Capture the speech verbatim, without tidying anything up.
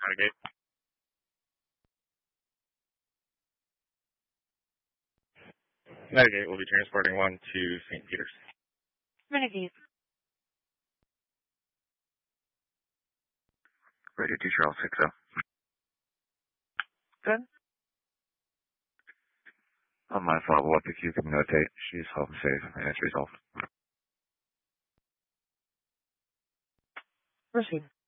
Renegade. Renegade will be transporting one to Saint Peter's. Renegade. Radio two Charles six oh. Good. On my follow-up, if you can notate, she's home safe and it's resolved. Proceed.